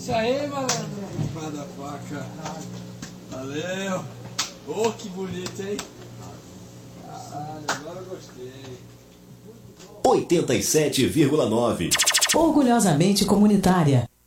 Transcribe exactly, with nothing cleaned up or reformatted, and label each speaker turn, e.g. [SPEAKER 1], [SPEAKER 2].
[SPEAKER 1] Isso aí, malandro. Cada faca. Valeu. Oh, que bonito, hein? Caralho, agora eu gostei.
[SPEAKER 2] oitenta e sete vírgula nove.
[SPEAKER 3] Orgulhosamente comunitária.